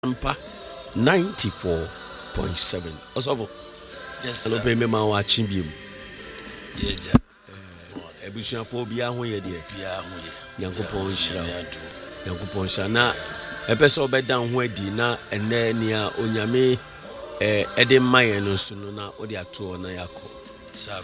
Ampa 94.7. Osofo. Yes. Hello, pay me ma wa chimbium. Yeja. Ebusuafo bia ho ye de. Bia ho ye. Yankopon hira. Yankopon hira na epese obeda ho adi na ene nia onyame ede maye no so no na odi ato na yakọ. Sabe.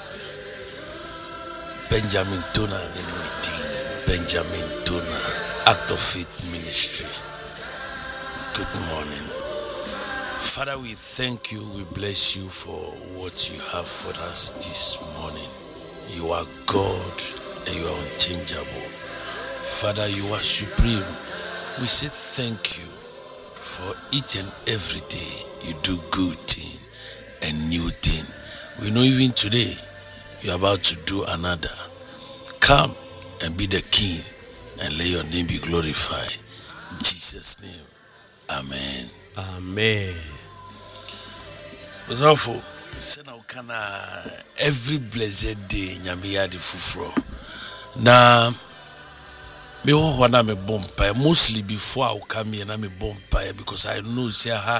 Benjamin Tona Benjamin Tona, Act of Faith Ministry. Good morning. Father, we thank you, we bless you for what you have for us this morning. You are God and you are unchangeable. Father, you are supreme. We say thank you for each and every day. You do good thing and new thing. We know even today you are about to do another. Come and be the King and let your name be glorified. In Jesus' name. Amen. Amen. Therefore, send out every blessed day nyamiya di fufuro. Na me wana me bompa mostly before I come here na me bompa because I know say a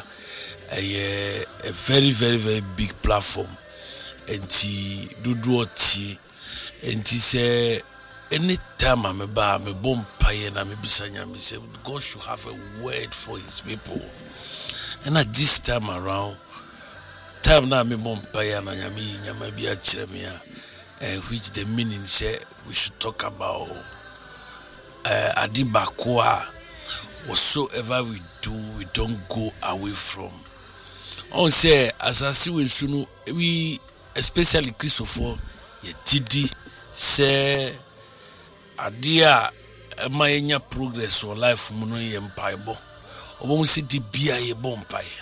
very very very big platform. Enti dudu oti enti say anytime I'm about me bompa na me bisanya me say God should have a word for his people. And at this time around time na me bompa na nyama bi a kire me which the meaning say we should talk about adibakwa whatsoever we do we don't go away from. On say as I see we sunu we especially Christopher yetidi say adia mayenya progress or life mu no ye mpaibo obo si di bia ye bompaye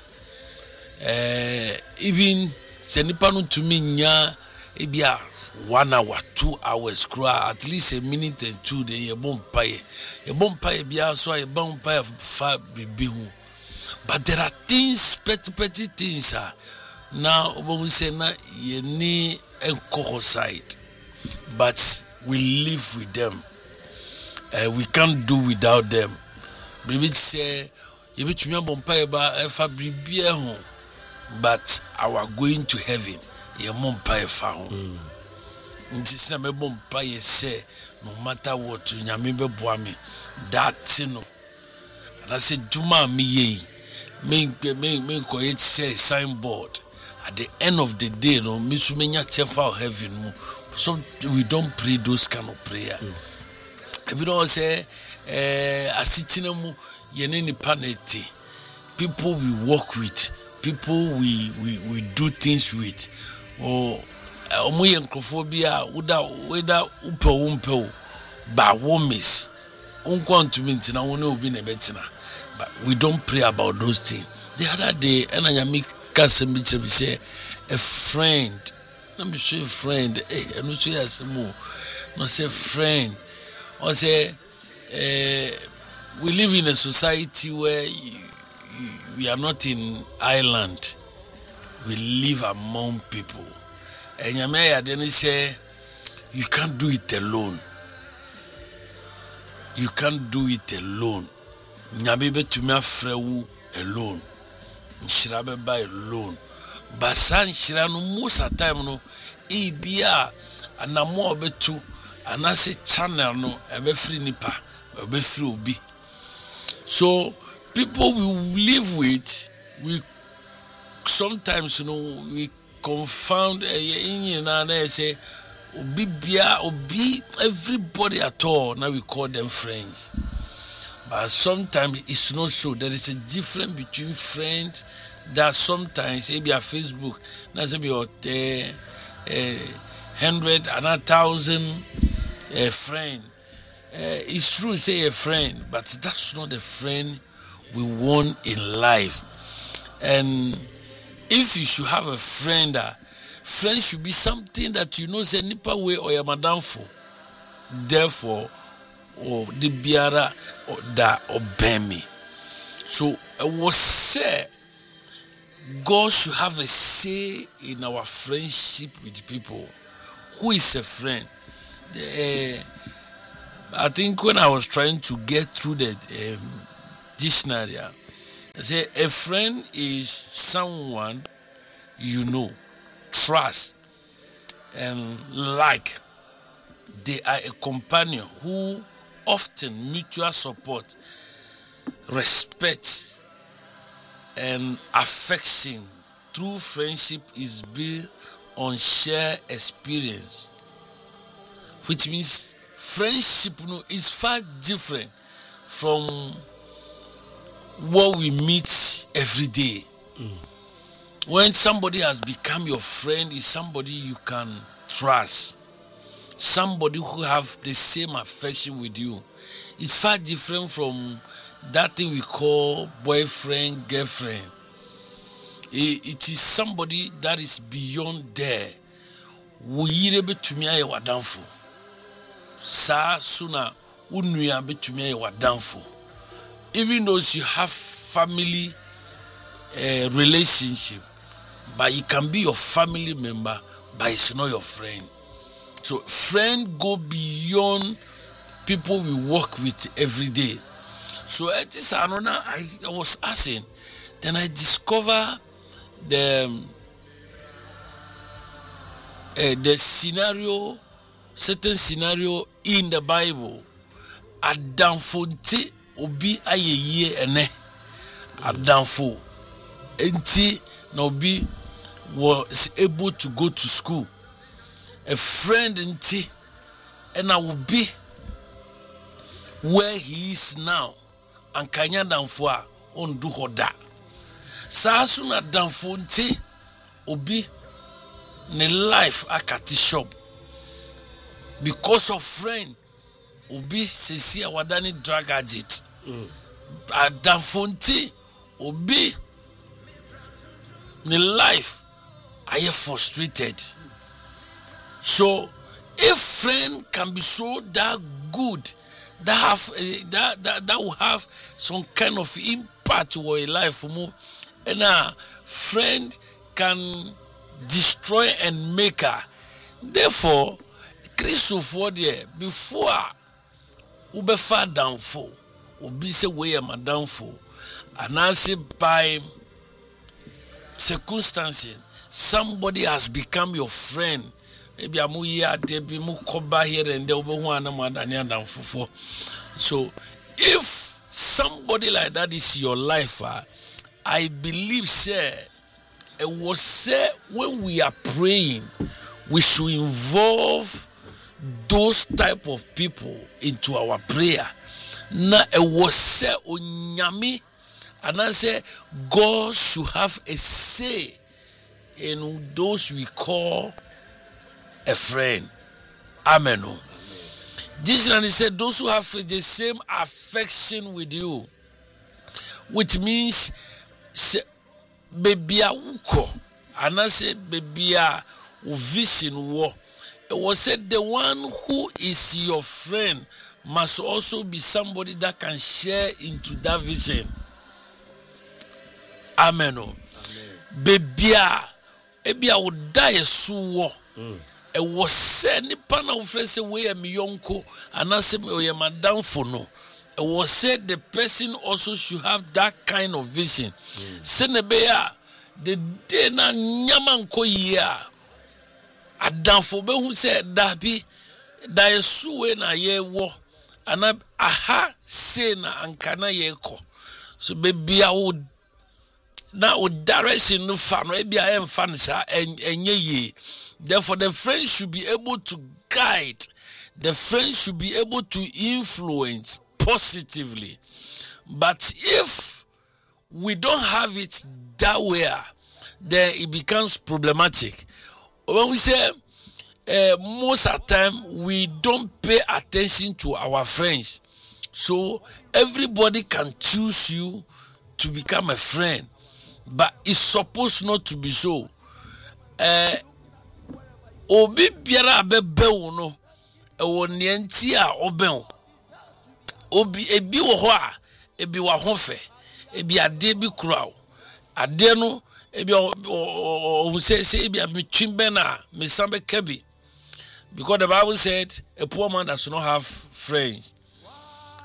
even se nipa no tumi nya ebia 1 hour 2 hours kra at least a minute and 2 dey ye bompaye bia so ye bompaye fa bibi hu. But there are things petty things now obo say na ye ni enko side but we live with them. We can't do without them. Bibi say you be tumi bompaye ba fa bibi ho but our going to heaven ye bompaye fa ho. Nti na me bompaye say no matter what nyame be boa me that no and I say duma me ye me ko it say signboard at the end of the day no me so menya chefa of heaven mu. So we don't pray those kind of prayer. If you don't say asitina mu yene ni paneti people we work with, people we do things with omo ye nkrophobia whether upe ba womis unkwan to me ntina woni obi na betina. But we don't pray about those things. The other day enanyami kasem bi say a friend. Let me show you friend. I no say asemo. No say friend. Or say we live in a society where we are not in island. We live among people. And Yamaya then say you can't do it alone. You can't do it alone. Nyabebe tumia frewu alone. Nshirabe ba alone. Basan shiranu most of time no bia anamo obetu anase channel no ebe free nipa ebe free obi. So people we live with, we sometimes we confound na say obi everybody at all. Now we call them friends. But sometimes it's not so. There is a difference between friends that sometimes maybe a Facebook na say be 100 and 1,000 friend. It's true say a friend, but that's not the friend we want in life. And if you should have a friend, friend should be something that you know say nipa way or your madam for. Therefore, or the biara or da obey me. So I was say God should have a say in our friendship with people. Who is a friend? I think when I was trying to get through the dictionary, Say a friend is someone you know, trust, and like. They are a companion who often mutual support, respect, and affection. True friendship is built on shared experience, which means friendship is far different from what we meet every day. When somebody has become your friend, is somebody you can trust, somebody who have the same affection with you. It's far different from that thing we call boyfriend, girlfriend. It is somebody that is beyond there. Wuyire betumi aye wadanfo. Sa suna unuya betumi aye wadanfo. Even though you have family relationship, but it can be your family member, but it's not your friend. So friend go beyond people we work with every day. So at this Anona, I was asking, then I discover the scenario, certain scenario in the Bible. Adamfonte obi ayeye ene. Adamfo enti na obi was able to go to school. A friend enti and I will be where he is now. And kanya damfo a on do hoda. Sa so na damfo enti obi ne life akati shop because of friend obi sesi awadani drug addict. Adamfo enti obi ne life are frustrated. So if friend can be so that good, that have that will have some kind of impact on your life, and a friend can destroy and make her. Therefore, Christopher there before ubefa downfall, ubi say way am downfall, and I say by circumstances somebody has become your friend. Maybe I'm here, Debbie, Mukoba here, and there will be one and for. So, if somebody like that is your life, I believe, sir, it was said when we are praying, we should involve those type of people into our prayer. Now, it was said, Onyami, and I said, God should have a say in those we call a friend. Amen. This and he said, those who have the same affection with you, which means baby uko, and I said baby vision war. It was said the one who is your friend must also be somebody that can share into that vision. Amen. Baby, I would die a suwo. It was said, Nipana Ufrese way a miyonko, and I said, Madame Fono. It was said the person also should have that kind of vision. Senebea, the day na nyamanko ya. Adamfo be who said, Dabi, da yesuwe na ye wo, and aha, say na ankana ye ko. So, baby, I would. Now, direction no fan, maybe I am fansa and ye. Therefore, the friend should be able to guide. The friend should be able to influence positively. But if we don't have it that way, then it becomes problematic. When we say most of the time we don't pay attention to our friends, so everybody can choose you to become a friend. But it's supposed not to be so. Obi biara abebe no ewo nienti a oben obi ebi wo ho a ebi wa ho fe ebi ade bi kura ade no ebi o say ebi amitwimbe na me sambe kabi, because the Bible said a poor man does not have friends.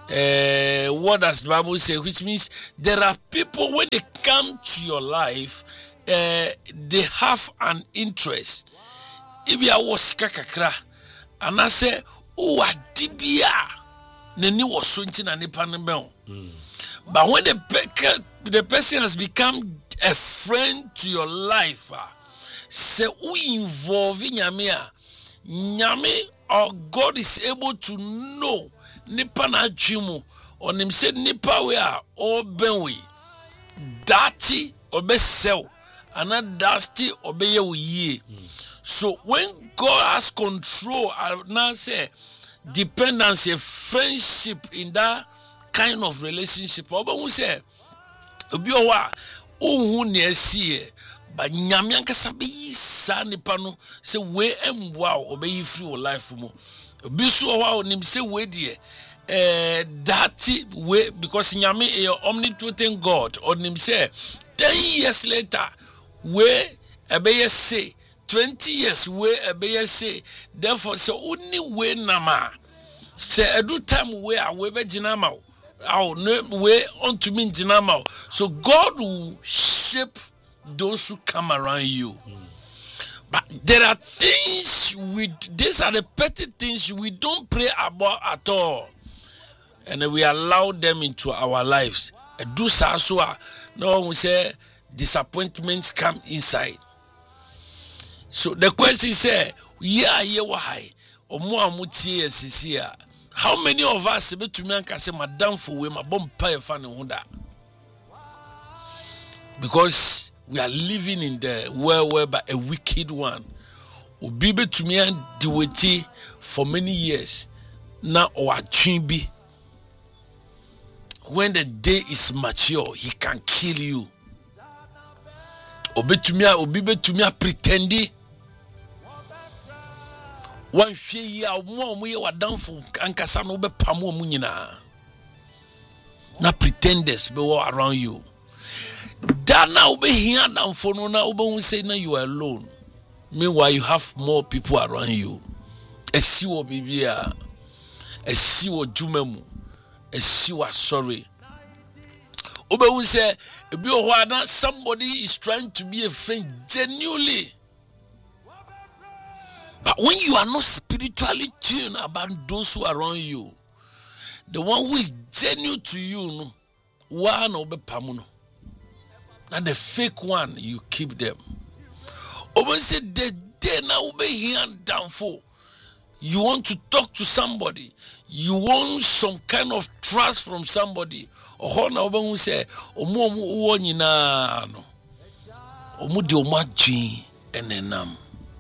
What does the Bible say? Which means there are people when they come to your life, they have an interest. If you was kakakra, and I say, oh, adibia, neni was swinting and nipanembel. But when the person has become a friend to your life, say we involve in Nyame or God is able to know nipa na adwimu on him said nipa we are all benwe dati obesew and dusty obey ye. So when God has control, I now say dependency, friendship in that kind of relationship. Oba who say obi owa ohun ne asie but nyame ankasa be yi sa nipa no say we emwa obeyi free o life mo obi so owa onim say we die that way because nyame is omnipotent God onim say 10 years later we ebeye say 20 years we ebeye say therefore so only we nama say edu time we be jinama we unto me jinama. So God will shape those who come around you. But there are things these are the petty things we don't pray about at all. And we allow them into our lives. Do so no one will say disappointments come inside. So the question is, how many of us be to me can say madam for we my bomb pie fan honda? Because we are living in the world whereby a wicked one will be to me and do it for many years. Now or chimbi. When the day is mature, he can kill you. Obe to me pretending. One year more we were down for ankasa no be pamo mu nyina. Na pretenders be all around you. That now be here down for no na obe say now you are alone. Meanwhile you have more people around you. Esiwo bibia. Esiwo jumemu. Esiwo sorry. Obe say somebody is trying to be a friend genuinely. But when you are not spiritually tuned about those who are around you, the one who is genuine to you, no, one obe pamuno. Now the fake one, you keep them. Obe say the day now obe here down for. You want to talk to somebody, you want some kind of trust from somebody. Or na obe say omu uwo nyina no. Omu de omaji enenam.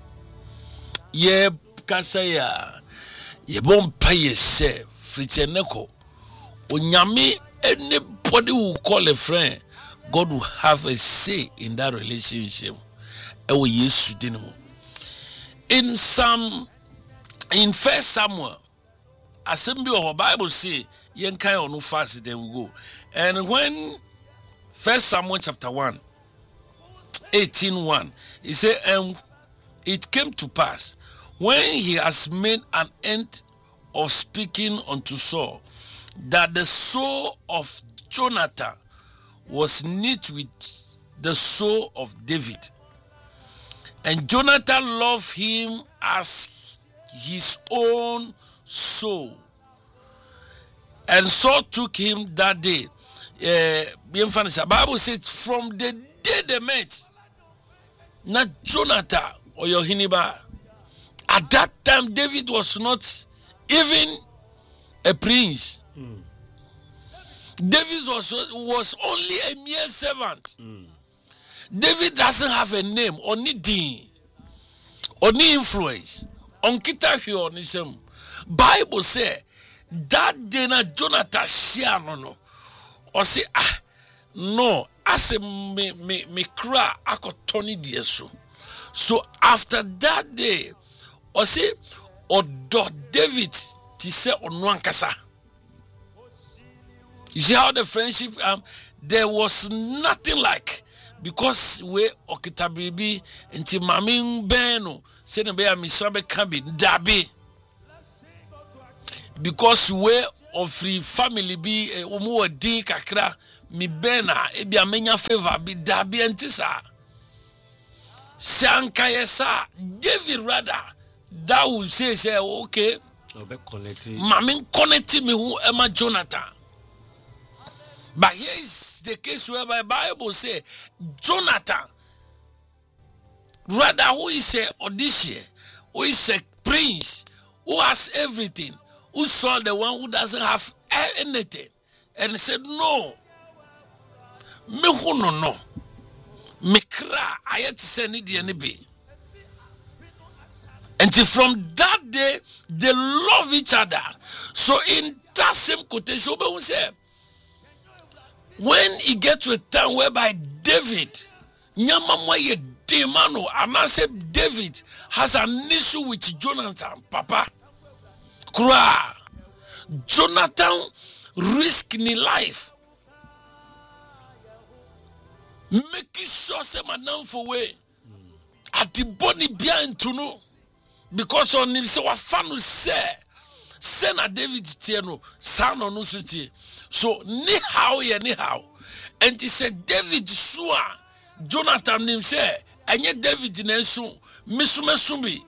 Ye kasaya ye bon paye se friteneko onyame anybody who call a friend, God will have a say in that relationship. Ewo Yesu dinimo. In 1 Samuel, assembly of Bible say yen kai onu fast then we go. And when 1 Samuel chapter 1 18:1 he said, and it came to pass when he has made an end of speaking unto Saul, that the soul of Jonathan was knit with the soul of David. And Jonathan loved him as his own soul. And Saul took him that day. The Bible says, from the day they met, not Jonathan or Yohiniba. At that time, David was not even a prince. David was only a mere servant. David doesn't have a name, only deen, only influence. On Kitafi on his Bible say that day na Jonathan share no. Or say no, as a me cry akotoni dieso. So after that day, or say odo David ti say onwankasa. You see how the friendship there was nothing like, because we okitabibi nti mami beno say ne be amisabe kan bi dabi. because we of free family be omo din kakra mi bena e bia menya favor bi da bi entisa sanka yesa David rather that will say okay mami connect me who Emma Jonathan. But here is the case where the Bible say Jonathan rather who is a audition, who is a prince, who has everything, who saw the one who doesn't have anything, and said no. Me who no. Me cry, I had to send it the be. And from that day, they love each other. So in that same quotation, we say, when he get to a time whereby David, Nyamamwaye Demano, and I say David has an issue with Jonathan, Papa. Cry. Jonathan risking his life. Making sure say madam for way. At the body behind to know. Because on him say what fan say na David tieno son on suti. So ni how. And he said David sua Jonathan him say enye David nensu mesumesumbi.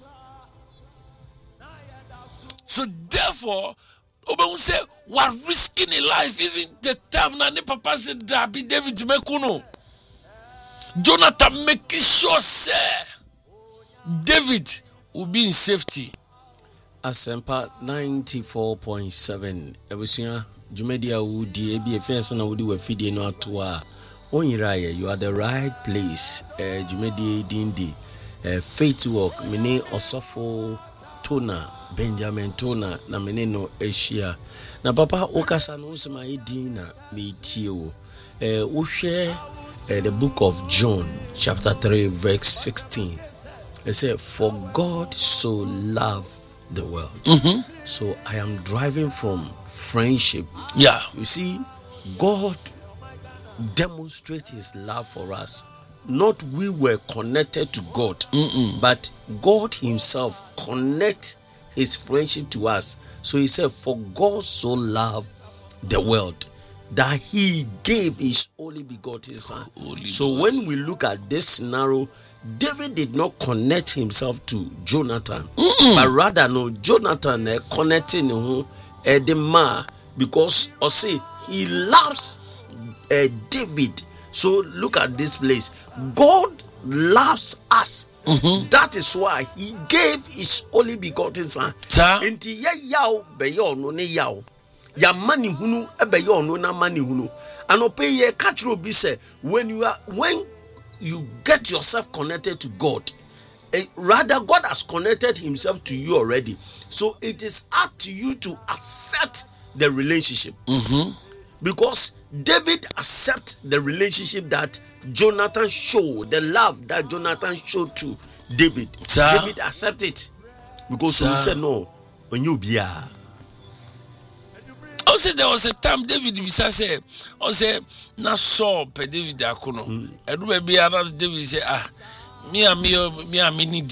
So therefore Oba say what risking a life even the time na ne papa said that be David mekuno. Jonathan making sure say David will be in safety. Asempa 94.7 Ebusia Jumedia Woody ABFS na Woody Wafidi no atwa Onyiraye you are the right place Jumedia Dindi Faith Walk mene Osofo Tona Benjamin Tona na mene no Asia na papa okasa no sema edina metio wo share the book of John chapter 3 verse 16. It said, for God so loved the world. So I am driving from friendship. Yeah. You see, God demonstrates his love for us. Not we were connected to God, but God himself connect his friendship to us. So he said, for God so loved the world that he gave his only begotten son. When we look at this scenario, David did not connect himself to Jonathan, but rather no, Jonathan connecting the man because he loves David. So look at this place. God loves us. That is why he gave his only begotten son. Enti yaw beyo no ne yaw. Ya mani hunu ebeyo no na mani hunu. Anope ye katro bi say when you get yourself connected to God, rather God has connected himself to you already. So it is up to you to accept the relationship. Because David accepts the relationship that Jonathan showed, the love that Jonathan showed to David. David accepted it. Because he said no, when you be also there was a time David said, na so pe David akono edu be bia na David say me ni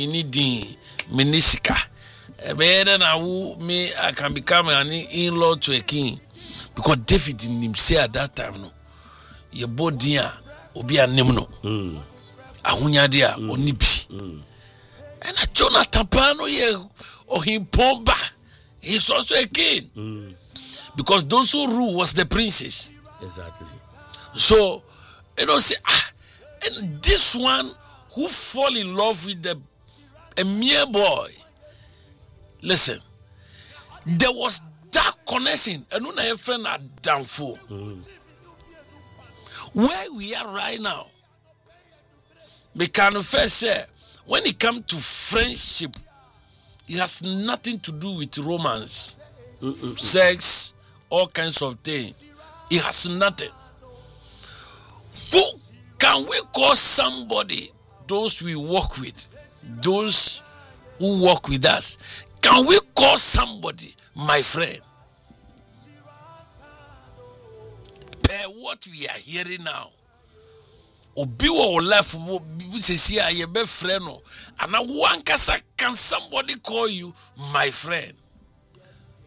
sika e be na wo me I can become an in-law to a king because David didn't him say at that time no ye body a obi anem no ahunya de a oni bi and Jonathan pano ye ohimpomba he's also a king because those who rule was the princes. Exactly. So, say, and this one who fall in love with a mere boy, listen, there was that connection, and when a friend are downfall. Where we are right now, we can first say, when it comes to friendship, it has nothing to do with romance, sex, all kinds of things. It has nothing. Who can we call somebody, those we work with, those who work with us, can we call somebody my friend? Per what we are hearing now, Obiwa life we say I be friend, and I want can somebody call you my friend?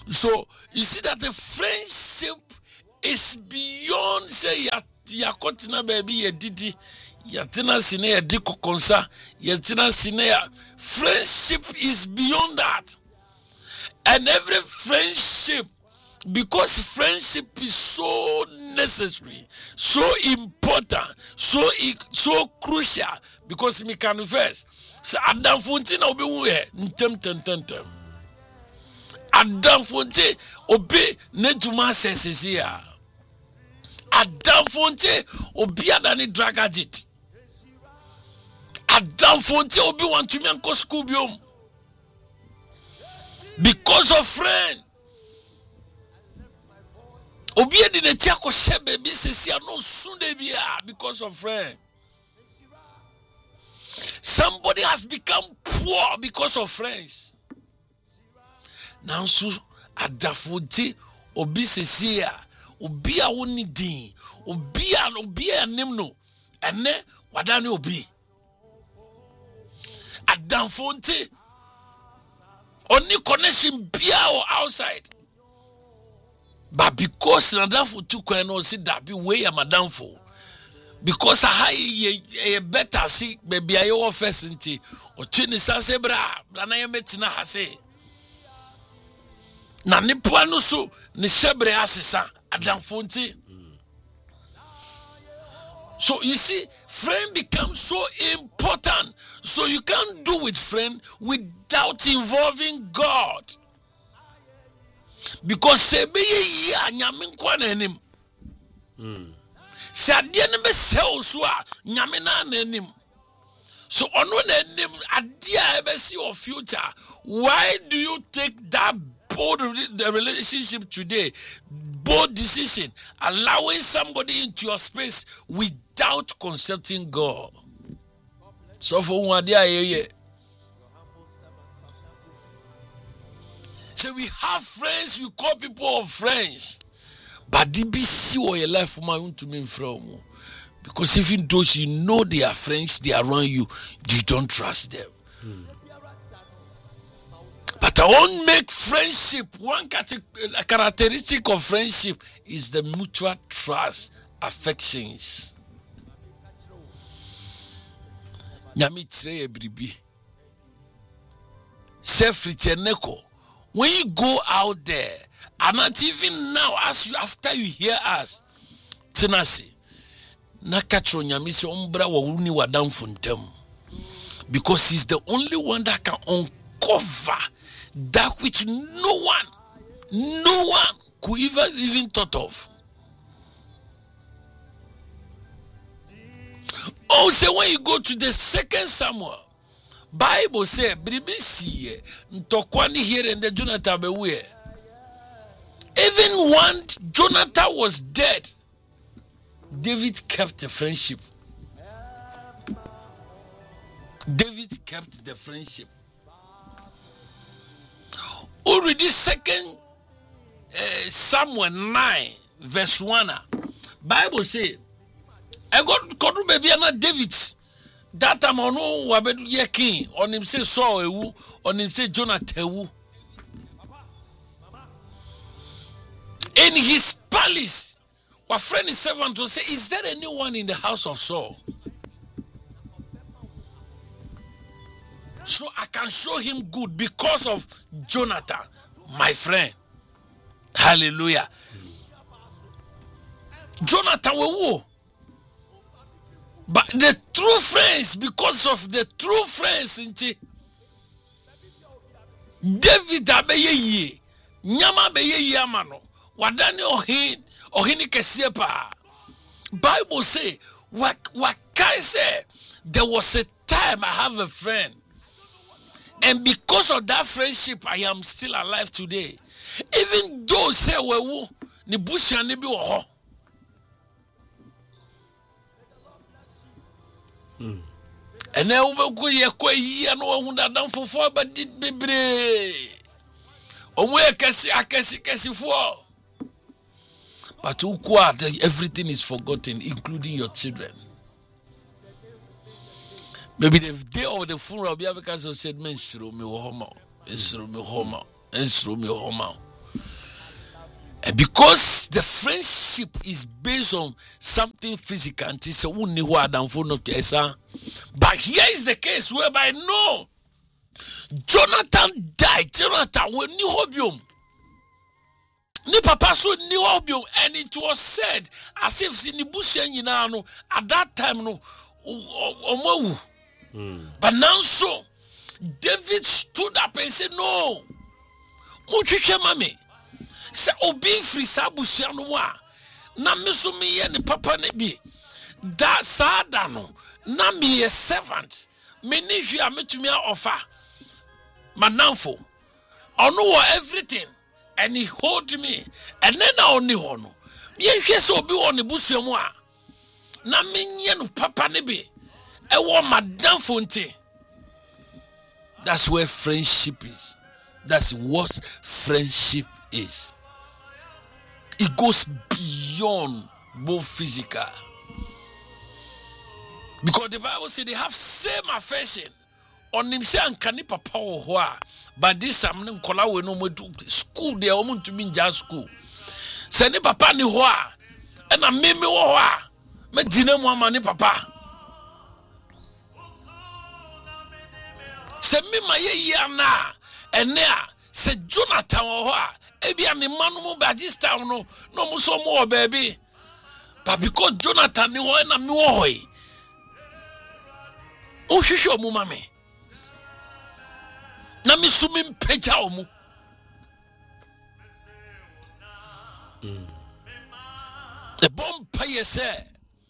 So you see that the friendship is beyond say yakotina baby ye didi yatina sine ya diko konsa yatina sine ya. Friendship is beyond that. And every friendship, because friendship is so necessary, so important, so crucial, because me can first. So Adam Fontaine obi we ntem. Adam Fontaine obi netuma sesesi ya. Adam Fontaine obi adani drug addict. Adam Fontaine obi want to me anko school biom. Because of friend. Obi edi ne tia ko shebe bi sesi no sunde bia because of friend. Somebody has become poor because of friends. Now so adafonte obi sesi obi a woni din obi a nim no ene wadane obi adafonte only connection bia or outside. But because Nadamfo took when no see that be way a madamfo. Because I better see baby I your first inti or twin say bra na ye metina ha say. Na ni puano so ni shebre asesa Adamfo nti. So you see, friend becomes so important. So you can't do with friend without involving God. Because sebe ye nyame kwa na enim. Se ade ne be sew so a nyame na enim. So ono na enim ade a ebe see your future. Why do you take that bold relationship today? Bold decision, allowing somebody into your space without consulting God. So for one day, so we have friends, we call people of friends, but DBC or your life for my own to me from. Because even those you know they are friends, they are around you, you don't trust them. But I won't make friendship. One characteristic of friendship is the mutual trust, affections. Nyami tire ebribi. Self-returneko. When you go out there, and not even now, after you hear us, tenasi, nakatro nyami se ombra wa uni wa down funtem. Because he's the only one that can uncover that which no one could even thought of. Also, when you go to the 2 Samuel, Bible say, "Bribisi ntokwani here and the Jonathan bewe." Even when Jonathan was dead, David kept the friendship. David kept the friendship. Already 2 Samuel 9 verse 1. Bible say, I got to baby and David. That time on no wabedu ye king. On him say Saul ewu. On him say Jonathan ewu. In his palace, our friend his servant will say, is there anyone in the house of Saul? So I can show him good because of Jonathan, my friend. Hallelujah. Jonathan will. But the true friends, because of the true friends, David abeye nyama beye amano wadani ohini kesiepa. Bible say what can say there was a time I have a friend, and because of that friendship I am still alive today. Even though say wewu ni busha ni bi wo ho. And now we go ye and no done for but did be brave. Oh, where kasi for. But who everything is forgotten, including your children. Maybe the day of the funeral, because you said, men, me homo, me homo. And because the friendship is based on something physical, but here is the case whereby no, Jonathan died. Jonathan when ni hobium. Ni papa so ni hobium, and it was said as if in the bush no at that time no But now so David stood up and said, no, muchiche mame. Se obi free sabusia no wa na me so me ye ne papa ne bi da sada no na me ye servant me ni hwe a metumi a offer manamfo ono wo everything and he hold me and then na oni ho no me hwe se obi wo ne busua mu a na me nye no papa ne bi e wo madamfo nti. That's where friendship is. That's what friendship is. It goes beyond both physical. Because the Bible says they have same affection. On him say ankani papa ho but this time nkola we no school they want to be in jazz school. Say ne papa ni ho a na me wo ho a me dina mu ama ne papa. Say me ma ye na ene a say Jonathan wo ho a ebia ne manu mu ba this time no mu so mo baby. But because Jonathan ni ho na me wo ho yi. O hwehwe mu ma me. Na me sumi mpeja omu. The bomb pay say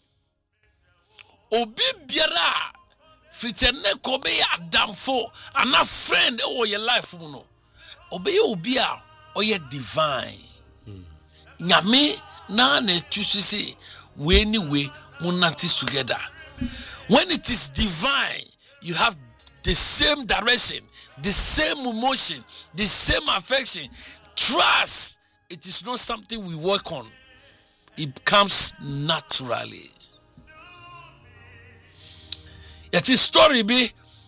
obi biara fritene ko be adamfo and a friend o your life mu no obi obi a oye divine nyame na na tusu say we anyway munatis together. When it is divine, you have the same direction, the same emotion, the same affection. Trust, it is not something we work on. It comes naturally. Yet this story be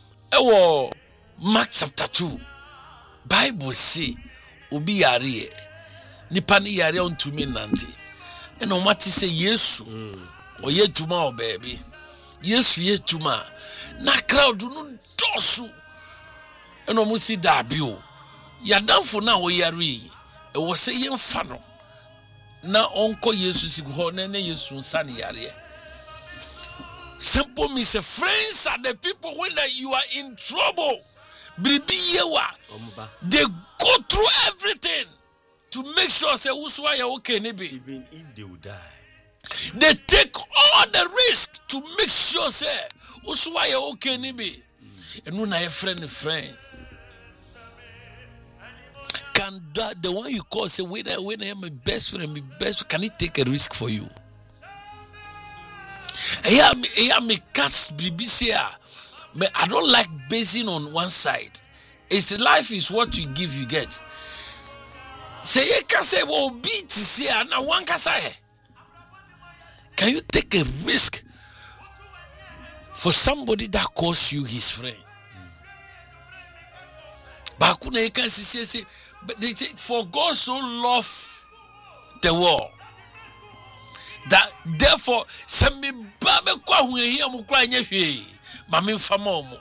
Mark chapter 2. Bible say obi yare nipa ni yare ontumi nante. Eno mati say Yesu oye tuma o baby. Yesu ye tuma na crowd no dosu eno mo si da bi o yadamfo na wo yare e wo se ye mfa no na onko Yesu sigu ho na Yesu nsa ne yare. Simple means friends are the people when you are in trouble. Bibi yewa they go through everything to make sure say uswa ya okay ne be even if they will die. They take all the risk to make sure say uswa ya okay ni be enu na friend can that the one you call say when I am my best friend can he take a risk for you? I am a cast BBC. I don't like basing on one side. It's life is what you give you get. Say you can say well beat say na one can say. Can you take a risk for somebody that calls you his friend? But you can say, but they say, for God so loved the world that therefore send me babe kwa huye mu kwa nyehwe mami mfama omo.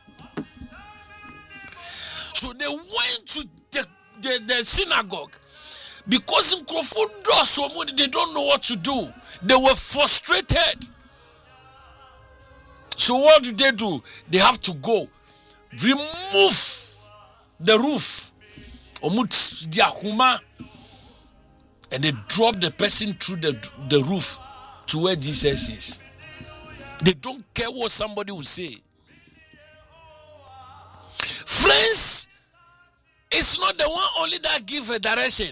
So they went to the synagogue because in Crawford they don't know what to do. They were frustrated. So what do? They have to go remove the roof and they drop the person through the roof to where Jesus is. They don't care what somebody will say. Friends, it's not the one only that give a direction.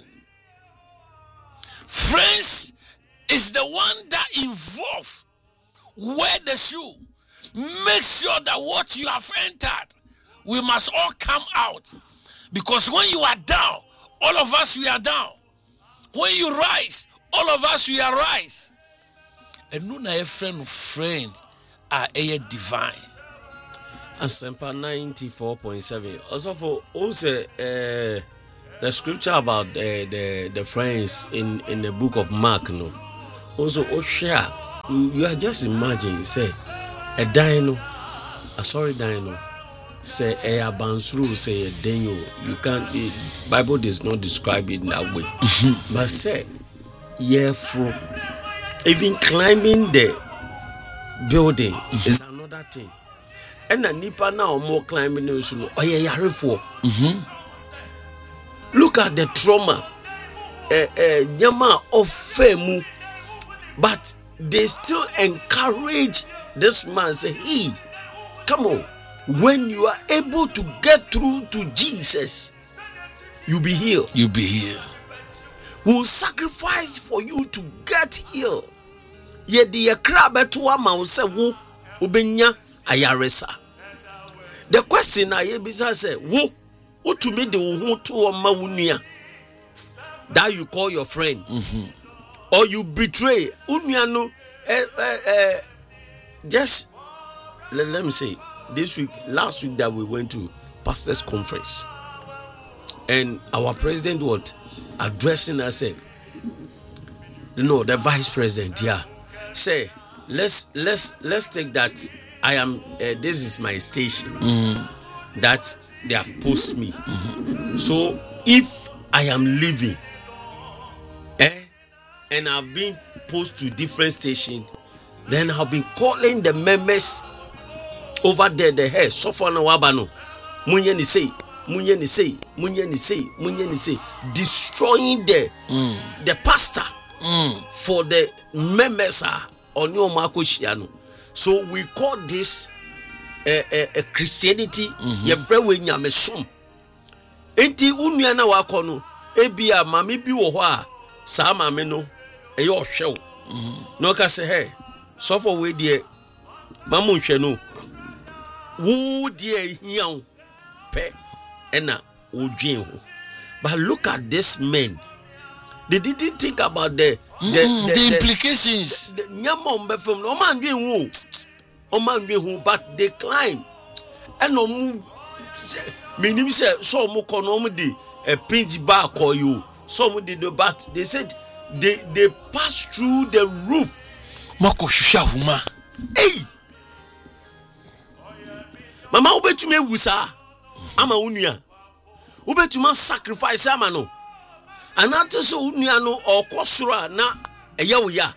Friends is the one that involve wear the shoe. Make sure that what you have entered, we must all come out. Because when you are down, all of us we are down. When you rise, all of us we are rise. And none a friend are a divine. Asempa 94.7. Also for also the scripture about the friends in the book of Mark, no. Also, share. You are just imagine, say, a dino, sorry dino, say a bansuru, say a dino. You can't. Bible does not describe it in that way. But say, yeah, for even climbing the building is another thing. And a nipa now more climbing the suno. Oh yeah, for. Look at the trauma. Nyama of fame, but they still encourage this man. Say, hey, come on. When you are able to get through to Jesus, you be healed. You be healed. We'll sacrifice for you to get healed. Yet the crab at one man say, "Wo ubenya ayaresa." The question I hear say, "Wo to me the who to maunia that you call your friend, or you betray uniano." Just let me say, last week that we went to pastors conference, and our president was addressing us. Said, no, the vice president, say, let's take that I am this is my station that they have posted me. So if I am leaving, and I've been posted to different stations, then I've been calling the members over there, the head, Sofana Wabano, Munyeni say, destroying the pastor for the members on your Marco Shiano. So we call this a Christianity, your friend when you mesom. Enti unyana wakono, ebia mami bi wo ho a sa mame no e yo hwe no ka se hey sofo we die mamu hwe no wo die hian pe ena odwen ho. But look at this men, they didn't think about the implications. Nyama mbefem no man dwen ho but they climb and no move. Meaning say so mo kono di a pinch back or you some did the but they said they passed through the roof. Mako hwehwa huma. Hey mama obetume wusa ama unua obetuma sacrifice ama no anate so unua no okosoro na eye wo ya.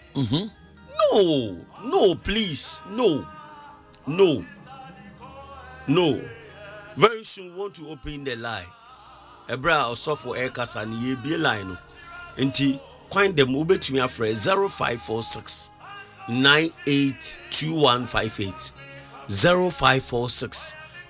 No please, no. Very soon we want to open the line. Ebra also for air kasa ni ye be line no. Enti coin them ubetumi afre 0546 982158 0546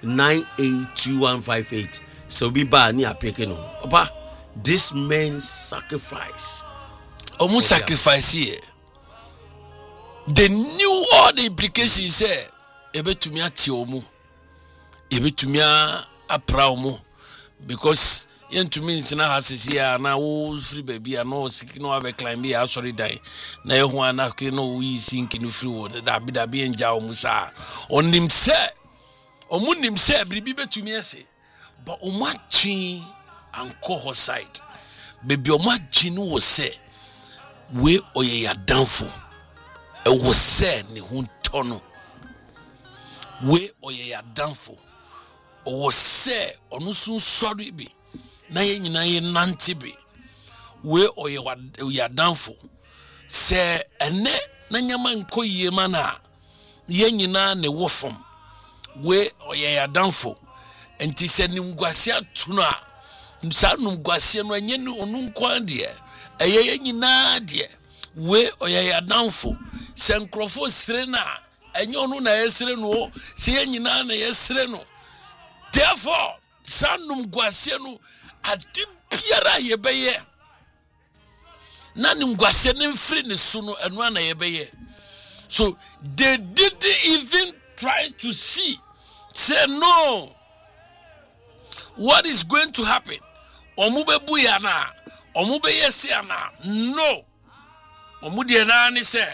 982158. So be ba ni apeke no. Papa, this man sacrifice. Omu sacrifice here. They knew all the implications here. Ebetumi ati omu. Ebetumi apra omu. Because yentumi nsina hasisi ya na wo free baby ya no siki no ave climb ya sorry die. Na ye ho ana ke no wi sinki no free wo da bi enja omu sa. Onim se omu nim se bribi betumi ese. But omu atwi anko ho side. Baby omu atwi no wo se we oye ya danfo. E wo se ni hu tono. We oye ya danfo. O se onu sun sorry bi na ye nyina ye nante bi we oye ya danfo se ene na nyama nko yie mana ye nyina ne wofom we oye ya danfo enti se nimguase atuno a sa nimguase no enye ni onu nko ade eye ye nyina de we oye ya danfo se nkrofo sire na enye onu na yesire no se ye nyina na yesire no. Therefore, sanum guase no adi biara yebeye. Nanum guase ne mfiri ne so no enu ana yebeye. So they didn't even try to see. Say no. What is going to happen? Omubebu ya na. Omube yesi ya na. No. Omudi na ni say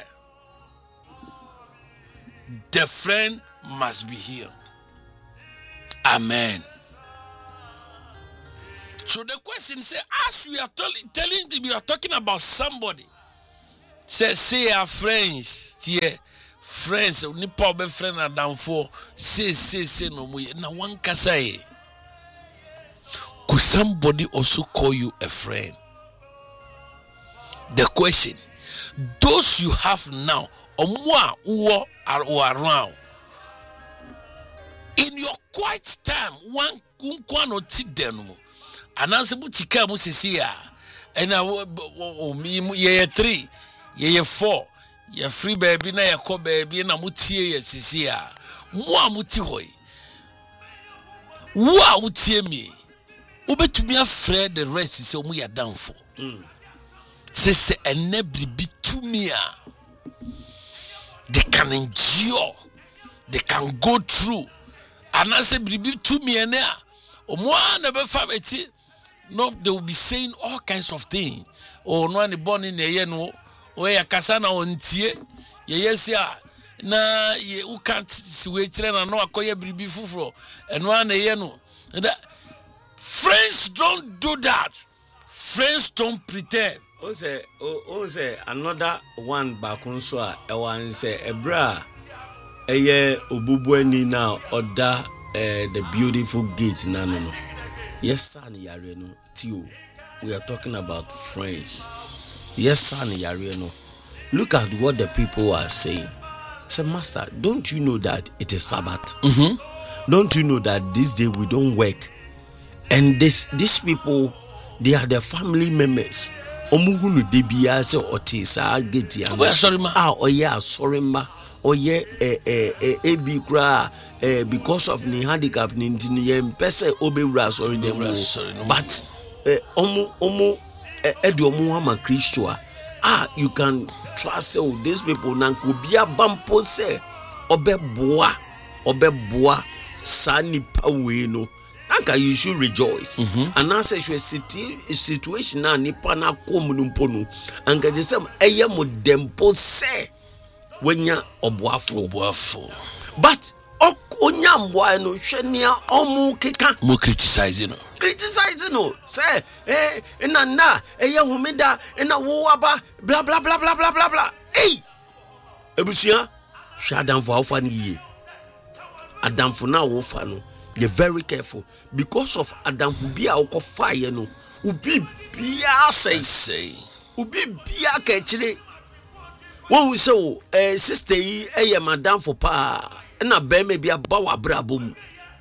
the friend must be healed. Amen. So the question is, as we are we are talking about somebody. Say our friends, dear friends, nipa be friend and down for say no more. Now one can say, could somebody also call you a friend? The question, those you have now, or more who are around, in your quiet time, one or two denu, and answer mutika musisia, and I 3, ye 4, ye free baby, na ye ko baby, na mutie ye sisia, moi mutihoi, wa utie me, ube to me afraid the rest is so we are down for. Say a nebri be to me. They can endure, they can go through. And I say, be to me and there. Never family. No, they will be saying all kinds of things. Oh, no one born in the year, no, where Cassana on tie, yes, yeah. Na you can't wait and no acquire bribi fufro and one a year no. Friends don't do that. Friends don't pretend. Say another one back on so one say ebra eye obubuani now order the beautiful gate no. Yes son yare no tio. We are talking about friends. Yes son yare no. Look at what the people are saying. Say master, don't you know that it is Sabbath? Don't you know that this day we don't work? And these people, they are the family members. Omuhunu debia se otisa geti an. Sorry ma. Sorry ma. Ebi kra because of ni handicap ni ntini ye mpese obewura sorry dem. But omu edu omu ama Christoa. You can trust these people nanko bia bampo se obeboa sani pawe no. Anka you should rejoice. And now say you situation na nipa na komunumpono. Anka jesem eye mo dempo se wenya oboafo. But onya mboa no hwenia omu keka mo criticizing no say na eye homeda na wo aba bla bla bla bla bla bla bla. Ebusia hwadamfo afa ni yie. Adamfo na wo fa no. You're very careful because of Adam Fubia or fire no. Ubi bia say ubi bia kechire. When we say sister ye madam for pa na be me bia bawa brabom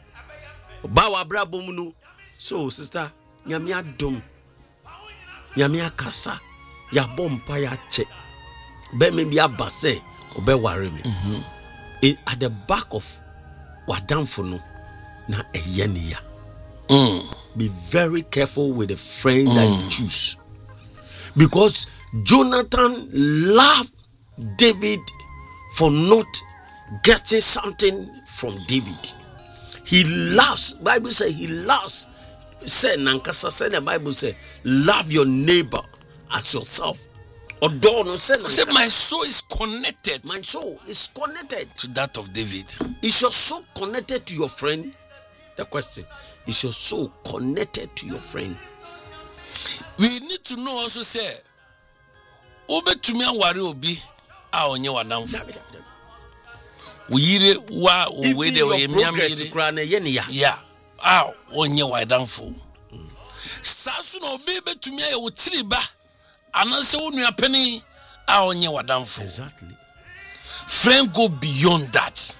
no. So sister nyame adom nyame akasa ya bompa ya che be me bia base obe ware me. At the back of wadam for no. Na eyenia. Be very careful with the friend that you choose, because Jonathan loved David for not getting something from David. He loves. Bible says he loves. Say nankasa say the Bible say love your neighbor as yourself. Say my soul is connected. My soul is connected to that of David. Is your soul connected to your friend? The question, is your soul connected to your friend? We need to know also say obe tumi anware obi a onye wadamfo. Uyire wa we de we miamire. Yeah. Onye wadamfo. Sasu no obi betumi aye wotiriba anase wonu apeni a onye wadamfo. Exactly. Friends go beyond that.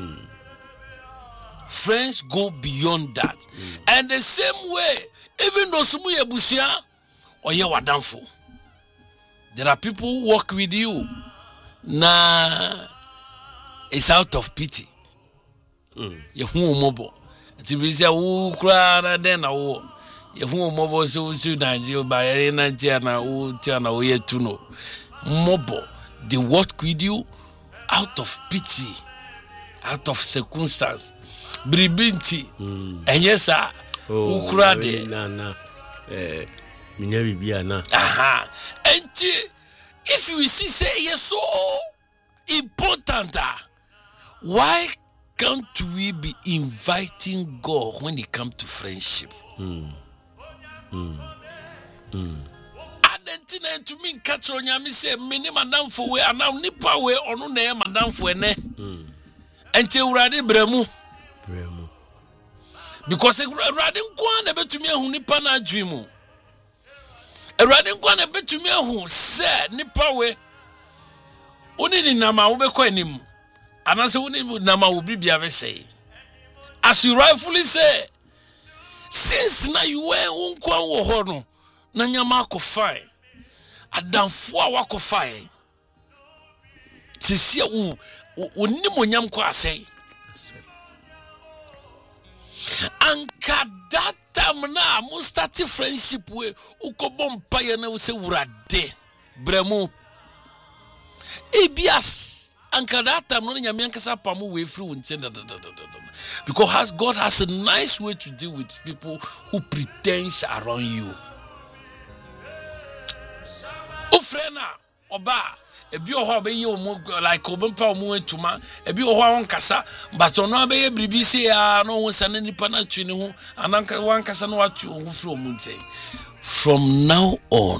Friends go beyond that. And the same way, even though sumu yebusia oye wadamfo, there are people who work with you. Na it's out of pity. Ye hu mobo. Ti bi se wo kra na den na wo. Ye hu mobo so Nigeria ba na tia na wo tia na wo ye tuno. Mobo, they work with you out of pity, out of circumstance. Bribinti enyesa ukura de na minyabi bia na enti if you see say yes so important, why can't we be inviting God when it comes to friendship? Adentina to me catch on Yami say, Mini Madame for we are now nipa we or no name Madame for ne. Until Radi Bremu. Because a Radin Kwan a bit to me who nipa na dreamu. A Radin Kwan a bit to me who said nipa we. Only Nama will be quite him. And as only Nama will be say. As you rightfully say, since now you were unkwa wohono, na nyama ko fine. Adamfo a wako fine. Sisi uni mo nyam ko asay. Anka that time na mo start friendship we ukobom paye na we se urade bremu. Ebias anka that time no nyame ankasa pamu we free wonte because God has a nice way to deal with people who pretend around you. Ofrena oba ebi oho be ye omo like obempa omo etuma ebi oho won kasa but ono be ye bribi se ya no won sane nipa na twi ne ho ananka wan kasa no watu oho free omo nte. From now on,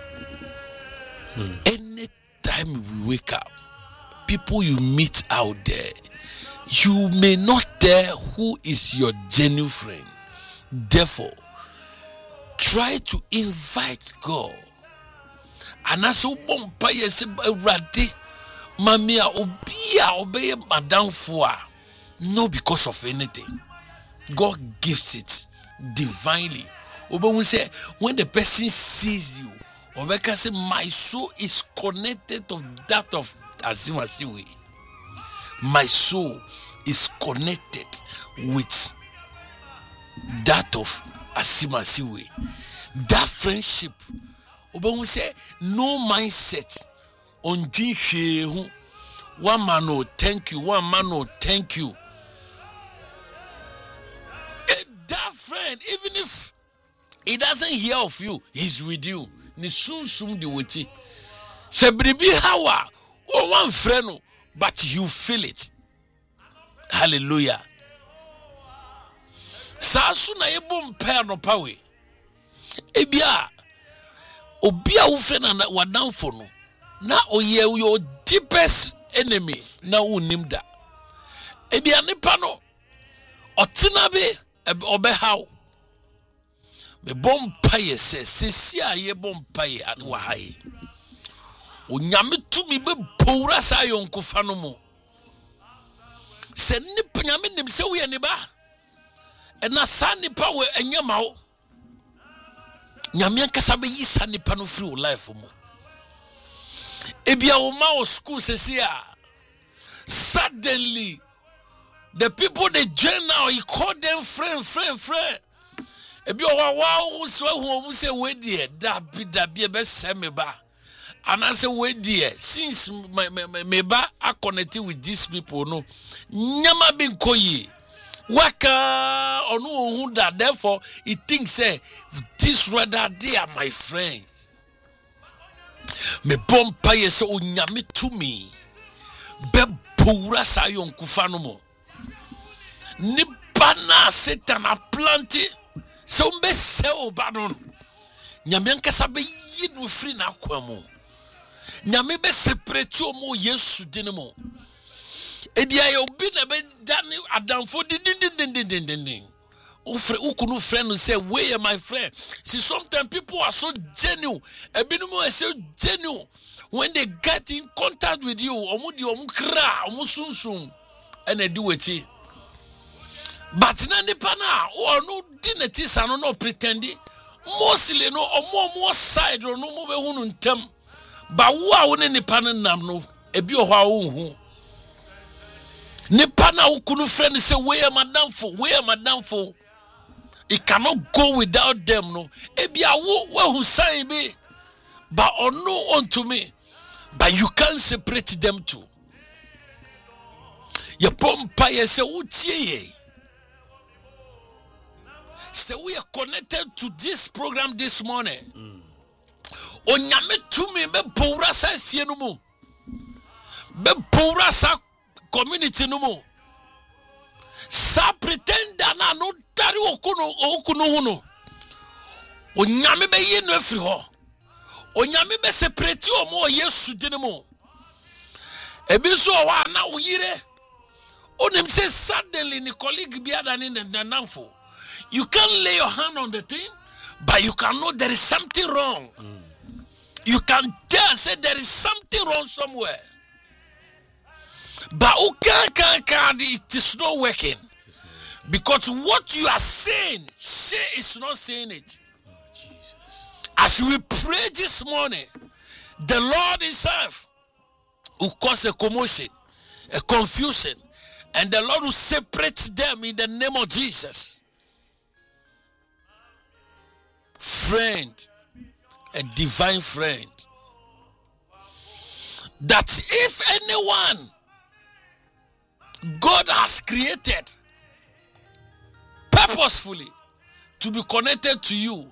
any time we wake up, people you meet out there, you may not tell who is your genuine friend. Therefore, try to invite God. And as you bompa yes rade mamia obia obey madam for no because of anything. God gives it divinely. Oba say when the person sees you, Obeka say my soul is connected to that of Azimasiwe. My soul is connected with that of Azimasiwe. That friendship, Oba say no mindset on Jinshe. One man no thank you, one man no thank you. That friend, even if he doesn't hear of you, he's with you. Ni sum di weti. Se bribi hawa o one friend, but you feel it. Hallelujah. Sa su na yebo mpa no pawe. Ebia obia wo friend na wadanfo no na oye your deepest enemy na unim da. Ebia nipa no otina be obe how me bompaye se ye bompaye wa hai onyame tumi be powura sa yonkofa no mo se nipa nyame nim se wo ye ne ba na sa nipa we enyama wo nyame ankasa be yi sa nipa no free life mo ebia wo ma wo school se suddenly the people they join now, he call them friend. Ebi owa so hu say we die da bi be seme ba. And I say we die since me ba are connected with these people no. Nyama bin koyi. Waka onu hu that therefore he thinks say this rather they are my friends. Me bompa ye say onyame to me. Be pura sa yon kufa no mo. Nipa na Satan a planté so mbe se obanon nyame ankasa be yi no free na kwamo nyame be separate omo Yesu dinimo ebia ye obi na be dane adamfo din ufre ukunu friend say we my friend. See sometimes people are so genuine ebinumo so genuine when they get in contact with you omu di omu kra omu sunsun and they do it. But na nipa na o no dinetisa no pretendi mostly no omo side no mo be hunu ntem ba wo a wo ne nipa no nam no ebi o ho a wo hu nipa na wo kunu friend say we are madamfo it cannot go without them no ebi a wo hu sign be but ono unto me but you can't separate them two ye pompa ye say utie ye. So we are connected to this program this morning. Onyame to me be poura sa fie no mu. Be poura sa community no mu. Sa pretenda na no tari okuno huno. onyame be yi no afiri ho onyame be separate o mo Yesu dine mo ebi so wa na oyire onim say suddenly ni colleague bi adani nanfo you can't lay your hand on the thing but you can know there is something wrong. You can tell say there is something wrong somewhere. But it is not working. Because what you are saying, say it's not saying it. Oh, Jesus. As we pray this morning, the Lord himself will cause a commotion, a confusion, and the Lord will separate them in the name of Jesus. Friend, a divine friend, that if anyone God has created purposefully to be connected to you,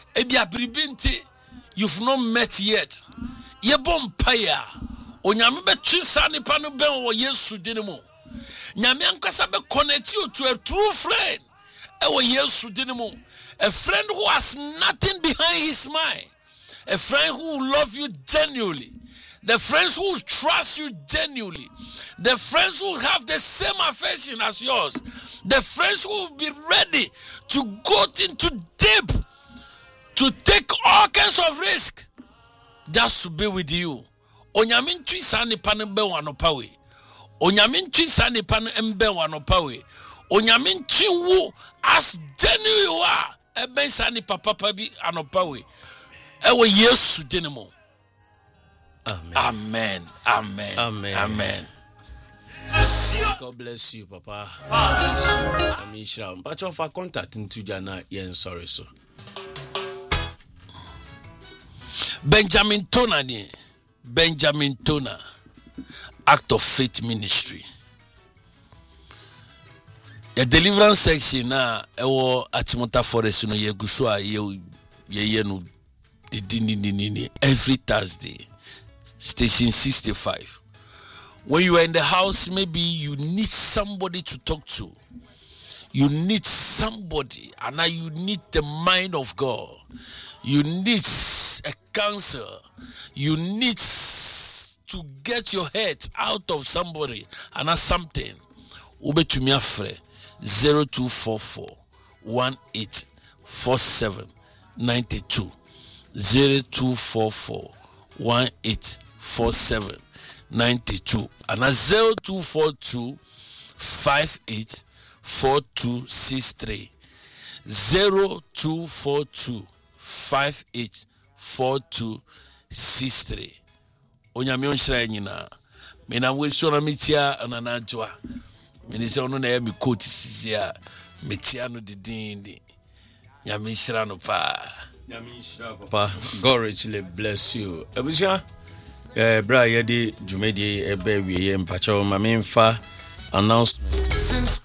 you've not met yet. Yebom paya onyame betwi sanipa no ben wo Yesu dinimo nyame ankasa be connect you to a true friend wo Yesu dinimo, a friend who has nothing behind his mind, a friend who will love you genuinely, the friends who trust you genuinely, the friends who have the same affection as yours, the friends who will be ready to go into deep, to take all kinds of risk just to be with you. Onyame ntwi sanipa no be wanopa we, onyame ntwi sanipa no embe wanopa we, onyame ntwi wo as genuine you are ebe sanipa papa bi anopa we ewo Yesu dinimo. Amen. Amen. Amen. Amen. God bless you, Papa. I mean, sure. But of our contact into Jana, yeah, sorry, so. Benjamin Tona, Act of Faith Ministry. The deliverance section na ewo Atimota Forest no yegusua ye no the every Thursday. Station 65. When you are in the house, maybe you need somebody to talk to. You need somebody, and now you need the mind of God. You need a counsel. You need to get your head out of somebody and not something. Ube to me afre 0244 184792 0244 184792 and 0242 584263 0242 584263. Onyame onhyira nyina me na weso na metia ananajwa me ni se ono na ya me coat sisia metia no didindi nyame nhyira no pa. Papa, God richly bless you. Ebusia, bra yedi jumedi ebe wiye mpacho mamemfa announcement